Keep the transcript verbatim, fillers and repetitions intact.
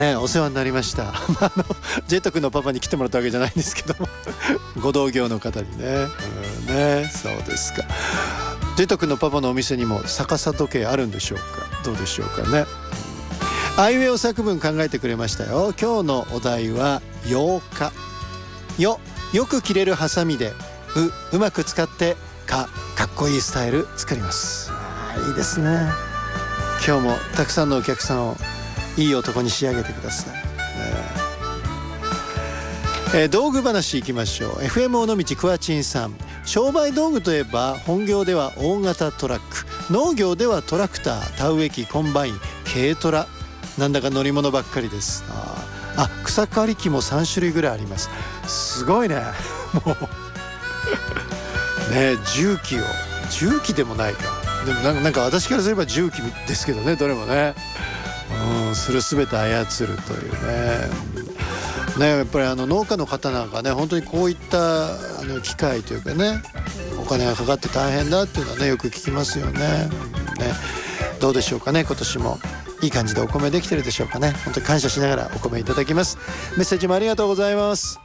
ね、お世話になりましたあのジェット君のパパに来てもらったわけじゃないんですけどもご同業の方にね、うんね、そうですか。ジェット君のパパのお店にも逆さ時計あるんでしょうか、どうでしょうかね。あいうえお作文考えてくれましたよ。今日のお題はようか。よ、よく切れるハサミで、う、うまく使って、か、かっこいいスタイル作ります。あーいいですね。今日もたくさんのお客さんをいい男に仕上げてください、えーえー、道具話いきましょう。 エフエム 尾道クワチンさん、商売道具といえば本業では大型トラック、農業ではトラクター、田植え機、コンバイン、軽トラ、なんだか乗り物ばっかりです。ああ、草刈り機もさん種類ぐらいあります。すごいねもうね、重機を重機でもないか、でもなんか、なんか私からすれば重機ですけどね、どれもね、うん、それを全て操るというね。ね、やっぱりあの農家の方なんかね、本当にこういったあの機械というかね、お金がかかって大変だっていうのはね、よく聞きますよね。ね、どうでしょうかね、今年もいい感じでお米できてるでしょうかね。本当に感謝しながらお米いただきます。メッセージもありがとうございます。